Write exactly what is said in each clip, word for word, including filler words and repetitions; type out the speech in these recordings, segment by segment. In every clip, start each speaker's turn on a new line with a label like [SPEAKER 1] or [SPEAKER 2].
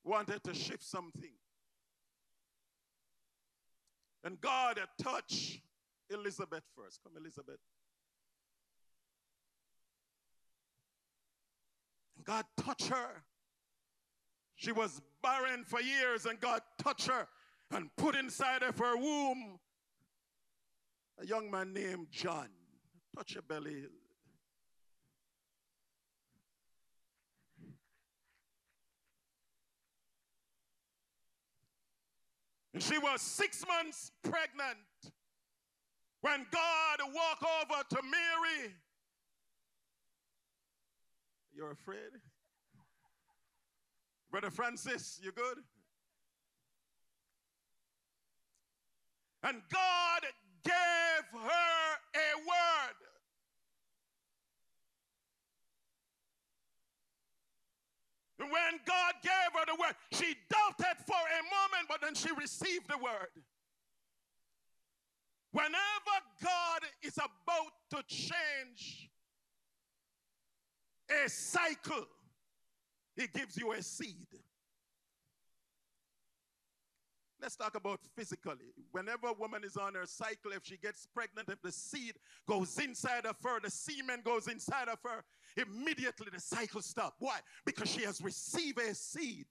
[SPEAKER 1] wanted to shift something. And God had touched Elizabeth first. Come, Elizabeth. God touched her. She was barren for years, and God touched her and put inside of her womb a young man named John. Touch your belly. And she was six months pregnant when God walked over to Mary. You're afraid? Brother Francis, you good? And God gave her a word. And when God gave her the word, she doubted for a moment, but then she received the word. Whenever God is about to change a cycle, he gives you a seed. Let's talk about physically. Whenever a woman is on her cycle, if she gets pregnant, if the seed goes inside of her, the semen goes inside of her, immediately the cycle stops. Why? Because she has received a seed.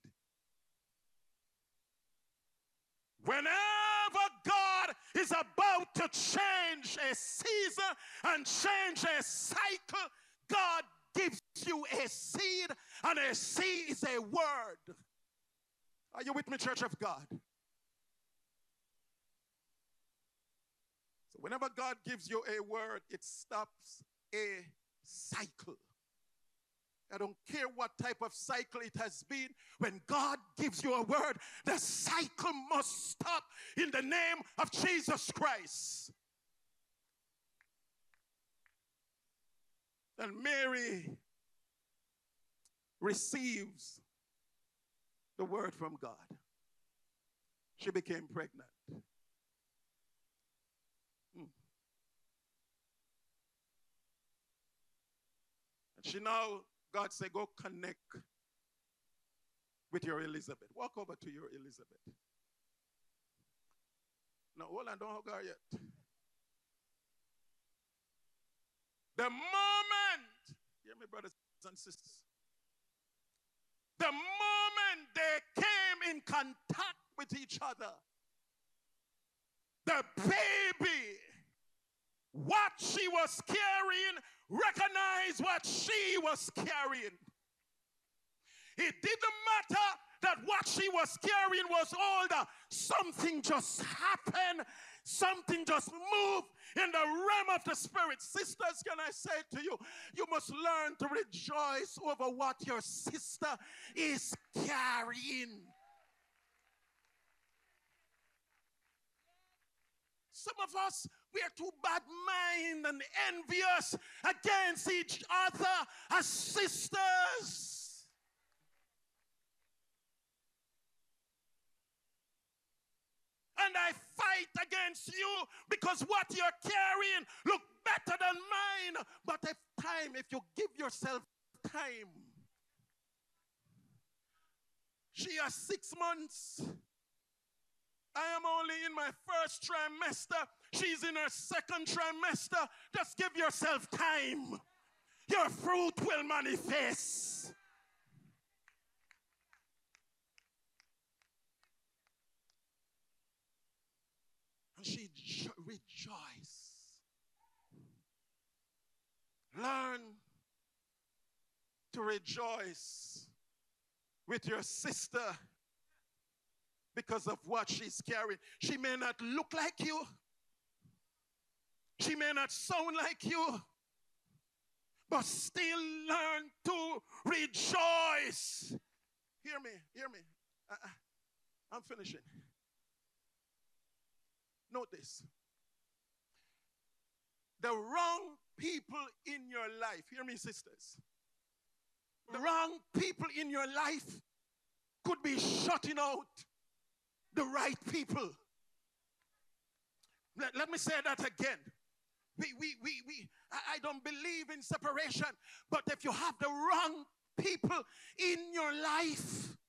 [SPEAKER 1] Whenever God is about to change a season and change a cycle, God gives you a seed, and a seed is a word. Are you with me, Church of God? So whenever God gives you a word, it stops a cycle. I don't care what type of cycle it has been. When God gives you a word, the cycle must stop in the name of Jesus Christ. And Mary receives the word from God. She became pregnant. Hmm. And she now, God said, go connect with your Elizabeth. Walk over to your Elizabeth. Now, hold on, don't hug her yet. The moment, hear me, brothers and sisters, the moment they came in contact with each other, the baby, what she was carrying, recognized what she was carrying. It didn't matter that what she was carrying was older. Something just happened. Something just moved in the realm of the spirit. Sisters, can I say to you, you must learn to rejoice over what your sister is carrying. Some of us, we are too bad-minded and envious against each other as sisters. And I fight against you because what you're carrying look better than mine. But if time, if you give yourself time, she has six months. I am only in my first trimester. She's in her second trimester. Just give yourself time. Your fruit will manifest. And she rejoiced. Learn to rejoice with your sister because of what she's carrying. She may not look like you. She may not sound like you. But still learn to rejoice. Hear me, hear me. I, I, I'm finishing. Notice. The wrong people in your life, hear me, sisters. The wrong people in your life could be shutting out the right people. Let, let me say that again. We, we, we, we, I, I don't believe in separation, but if you have the wrong people in your life,